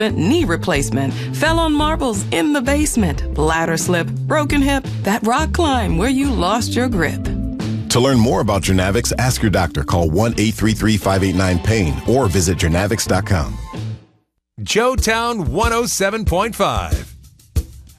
knee replacement, fell on marbles in the basement, ladder slip, broken hip, that rock climb where you lost your grip. To learn more about Jernavix, ask your doctor. Call 1-833-589-PAIN or visit Jernavix.com. Joetown 107.5.